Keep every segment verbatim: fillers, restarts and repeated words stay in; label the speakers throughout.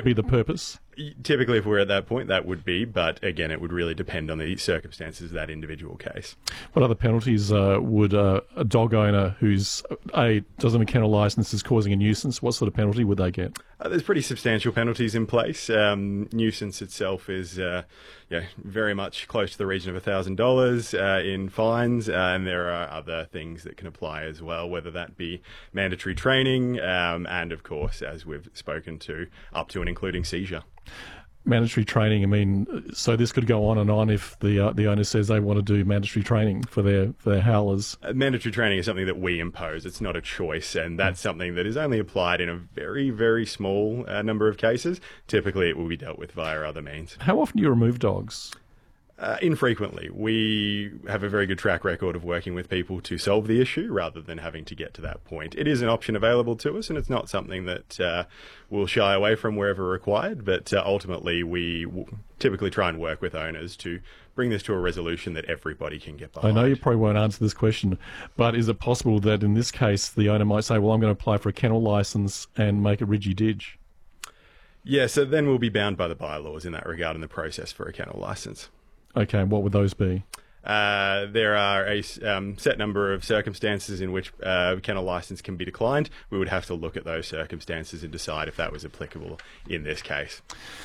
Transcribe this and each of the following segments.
Speaker 1: that be the purpose?
Speaker 2: Typically, if we're at that point, that would be, but again, it would really depend on the circumstances of that individual case.
Speaker 1: What other penalties uh, would uh, a dog owner who's a doesn't have a kennel licence is causing a nuisance? What sort of penalty would they get?
Speaker 2: Uh, there's pretty substantial penalties in place. Um, nuisance itself is uh, yeah, very much close to the region of one thousand dollars uh, in fines, uh, and there are other things that can apply as well, whether that be mandatory training um, and, of course, as we've spoken to, up to and including seizure.
Speaker 1: Mandatory training, I mean, so this could go on and on if the uh, the owner says they want to do mandatory training for their for their howlers.
Speaker 2: Uh, mandatory training is something that we impose. It's not a choice, and that's something that is only applied in a very, very small uh, number of cases. Typically, it will be dealt with via other means.
Speaker 1: How often do you remove dogs?
Speaker 2: Uh, infrequently. We have a very good track record of working with people to solve the issue rather than having to get to that point. It is an option available to us, and it's not something that uh, we'll shy away from wherever required, but uh, ultimately we w- typically try and work with owners to bring this to a resolution that everybody can get behind.
Speaker 1: I know you probably won't answer this question, but is it possible that in this case the owner might say, well, I'm going to apply for a kennel licence and make a ridgy-dig?
Speaker 2: Yeah, so then we'll be bound by the bylaws in that regard in the process for a kennel licence.
Speaker 1: Okay, and what would those be?
Speaker 2: Uh, there are a um, set number of circumstances in which uh, kennel licence can be declined. We would have to look at those circumstances and decide if that was applicable in this case.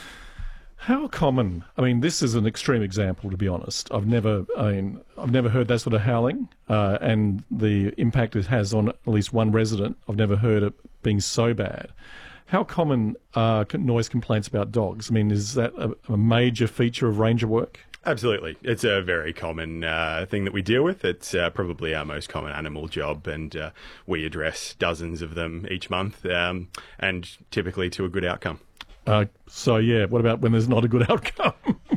Speaker 1: How common? I mean, this is an extreme example, to be honest. I've never, I mean, I've never heard that sort of howling, uh, and the impact it has on at least one resident. I've never heard it being so bad. How common are noise complaints about dogs? I mean, is that a, a major feature of ranger work?
Speaker 2: Absolutely. It's a very common uh, thing that we deal with. It's uh, probably our most common animal job, and uh, we address dozens of them each month, um, and typically to a good outcome.
Speaker 1: Uh, so, yeah, what about when there's not a good outcome?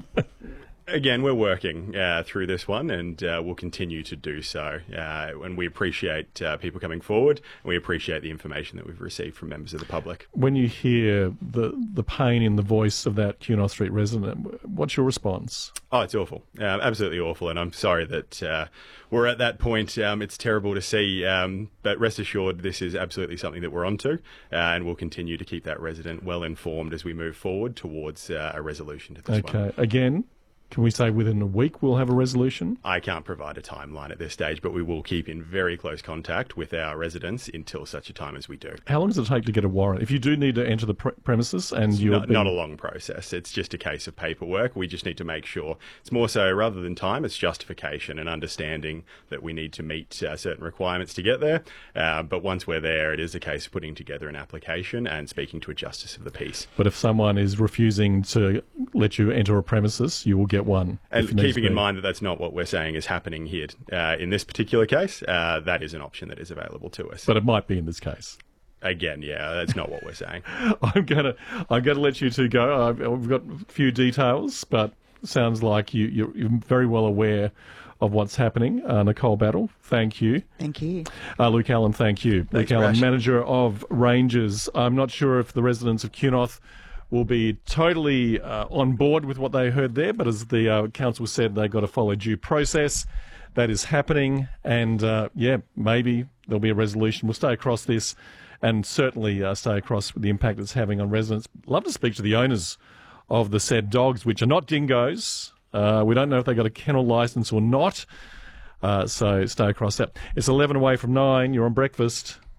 Speaker 2: Again, we're working uh, through this one, and uh, we'll continue to do so. Uh, and we appreciate uh, people coming forward, and we appreciate the information that we've received from members of the public.
Speaker 1: When you hear the the pain in the voice of that Cunard Street resident, what's your response?
Speaker 2: Oh, it's awful. Uh, absolutely awful, and I'm sorry that uh, we're at that point. Um, it's terrible to see, um, but rest assured this is absolutely something that we're onto, uh, and we'll continue to keep that resident well informed as we move forward towards uh, a resolution to this
Speaker 1: okay.
Speaker 2: one.
Speaker 1: Okay, again, can we say within a week we'll have a resolution?
Speaker 2: I can't provide a timeline at this stage, but we will keep in very close contact with our residents until such a time as we do.
Speaker 1: How long does it take to get a warrant? If you do need to enter the pre- premises and you're...
Speaker 2: Not, not a long process. It's just a case of paperwork. We just need to make sure. It's more so, rather than time, it's justification and understanding that we need to meet uh, certain requirements to get there. Uh, but once we're there, it is a case of putting together an application and speaking to a justice of the peace.
Speaker 1: But if someone is refusing to let you enter a premises, you will get one.
Speaker 2: And keeping in mind that that's not what we're saying is happening here. Uh, in this particular case, uh, that is an option that is available to us.
Speaker 1: But it might be in this case.
Speaker 2: Again, yeah, that's not what we're saying.
Speaker 1: I'm gonna, I'm gonna let you two go. I've, we've got a few details, but sounds like you, you're, you're very well aware of what's happening. Uh, Nicole Battle, thank you.
Speaker 3: Thank you.
Speaker 1: Uh, Luke Allen, thank you.
Speaker 2: Thanks,
Speaker 1: Luke Allen,
Speaker 2: Brash.
Speaker 1: Manager of Rangers. I'm not sure if the residents of Cunard will be totally uh, on board with what they heard there, but as the uh, council said, they've got to follow due process. That is happening, and uh, yeah, maybe there'll be a resolution. We'll stay across this and certainly uh, stay across the impact it's having on residents. Love to speak to the owners of the said dogs, which are not dingoes. Uh, we don't know if they got a kennel licence or not, uh, so stay across that. It's eleven away from nine. You're on breakfast.